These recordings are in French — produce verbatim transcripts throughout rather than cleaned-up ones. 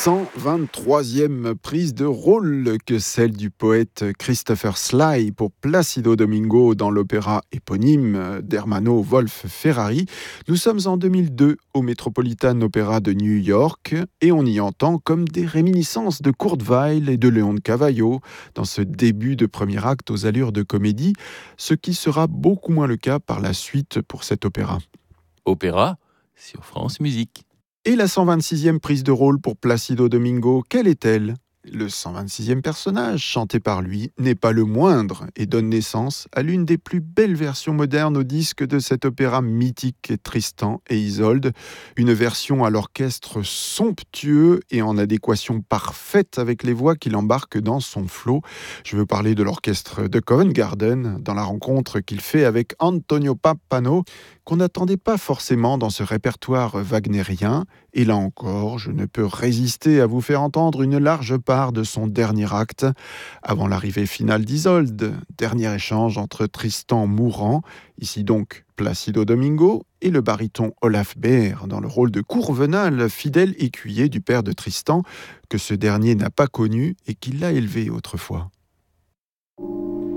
cent vingt-troisième prise de rôle que celle du poète Christopher Sly pour Placido Domingo dans l'opéra éponyme d'Hermano Wolf Ferrari. Nous sommes en deux mille deux au Metropolitan Opera de New York et on y entend comme des réminiscences de Kurt Weill et de Leon Cavallo dans ce début de premier acte aux allures de comédie, ce qui sera beaucoup moins le cas par la suite pour cet opéra. Opéra sur France Musique. Et la cent vingt-sixième prise de rôle pour Placido Domingo, quelle est-elle ? Le cent vingt-sixième personnage, chanté par lui, n'est pas le moindre et donne naissance à l'une des plus belles versions modernes au disque de cet opéra mythique Tristan et Isolde. Une version à l'orchestre somptueux et en adéquation parfaite avec les voix qu'il embarque dans son flot. Je veux parler de l'orchestre de Covent Garden, dans la rencontre qu'il fait avec Antonio Pappano, qu'on n'attendait pas forcément dans ce répertoire wagnérien. Et là encore, je ne peux résister à vous faire entendre une large part de son dernier acte, avant l'arrivée finale d'Isolde, dernier échange entre Tristan mourant, ici donc Placido Domingo, et le baryton Olaf Behr, dans le rôle de Courvenal, fidèle écuyer du père de Tristan, que ce dernier n'a pas connu et qui l'a élevé autrefois.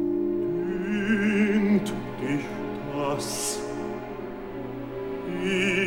Dünnt dich das,